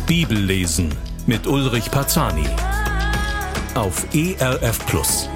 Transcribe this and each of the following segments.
Bibellesen mit Ulrich Parzani auf ERF Plus.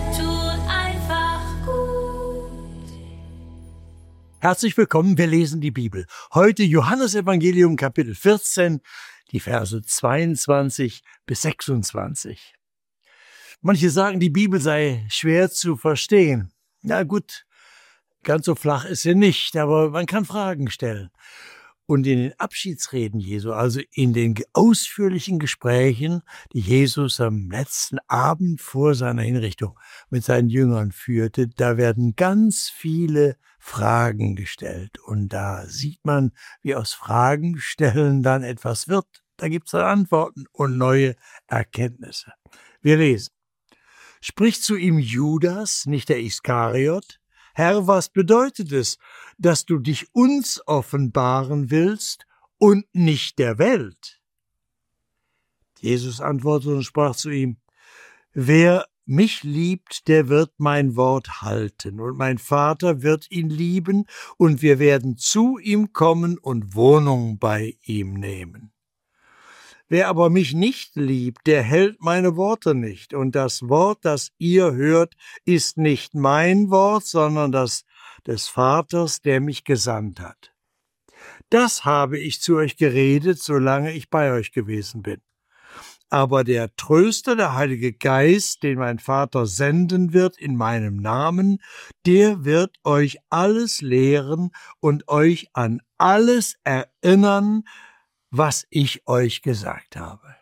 Herzlich willkommen, wir lesen die Bibel. Heute Johannesevangelium Kapitel 14, die Verse 22 bis 26. Manche sagen, die Bibel sei schwer zu verstehen. Na gut, ganz so flach ist sie nicht, aber man kann Fragen stellen. Und in den Abschiedsreden Jesu, also in den ausführlichen Gesprächen, die Jesus am letzten Abend vor seiner Hinrichtung mit seinen Jüngern führte, da werden ganz viele Fragen gestellt. Und da sieht man, wie aus Fragen stellen dann etwas wird. Da gibt es dann Antworten und neue Erkenntnisse. Wir lesen. Spricht zu ihm Judas, nicht der Iskariot: Herr, was bedeutet es, dass du dich uns offenbaren willst und nicht der Welt? Jesus antwortete und sprach zu ihm: Wer mich liebt, der wird mein Wort halten, und mein Vater wird ihn lieben, und wir werden zu ihm kommen und Wohnung bei ihm nehmen. Wer aber mich nicht liebt, der hält meine Worte nicht. Und das Wort, das ihr hört, ist nicht mein Wort, sondern das des Vaters, der mich gesandt hat. Das habe ich zu euch geredet, solange ich bei euch gewesen bin. Aber der Tröster, der Heilige Geist, den mein Vater senden wird in meinem Namen, der wird euch alles lehren und euch an alles erinnern, was ich euch gesagt habe.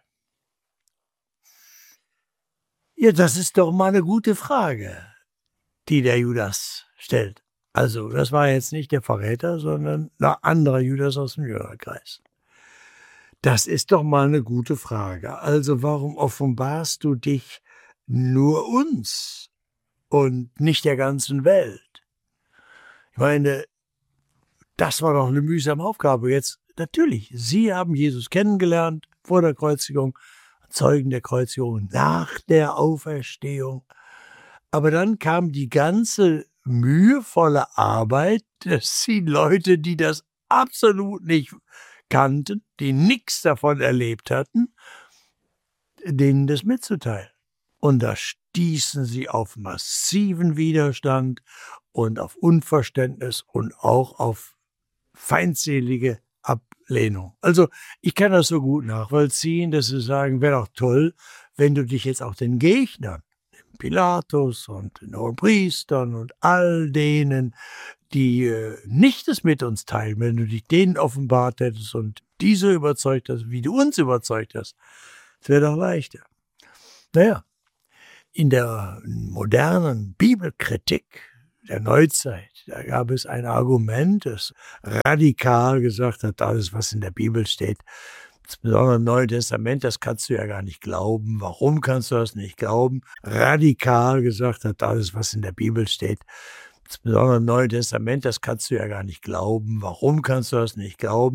Ja, das ist doch mal eine gute Frage, die der Judas stellt. Also, das war jetzt nicht der Verräter, sondern ein anderer Judas aus dem Jüngerkreis. Das ist doch mal eine gute Frage. Also, warum offenbarst du dich nur uns und nicht der ganzen Welt? Ich meine, das war doch eine mühsame Aufgabe. Jetzt, natürlich, Sie haben Jesus kennengelernt vor der Kreuzigung, Zeugen der Kreuzigung, nach der Auferstehung. Aber dann kam die ganze mühevolle Arbeit, dass Sie Leute, die das absolut nicht kannten, die nichts davon erlebt hatten, denen das mitzuteilen. Und da stießen sie auf massiven Widerstand und auf Unverständnis und auch auf feindselige Ablehnung. Also ich kann das so gut nachvollziehen, dass sie sagen, wäre doch toll, wenn du dich jetzt auch den Gegnern, dem Pilatus und den Hohenpriestern und all denen, die nicht es mit uns teilen, wenn du dich denen offenbart hättest und diese überzeugt hast, wie du uns überzeugt hast, das wäre doch leichter. Naja, in der modernen Bibelkritik der Neuzeit, da gab es ein Argument, das radikal gesagt hat, alles, was in der Bibel steht, insbesondere im Neuen Testament, das kannst du ja gar nicht glauben. Warum kannst du das nicht glauben? Radikal gesagt hat, alles, was in der Bibel steht, insbesondere im Neuen Testament, das kannst du ja gar nicht glauben. Warum kannst du das nicht glauben?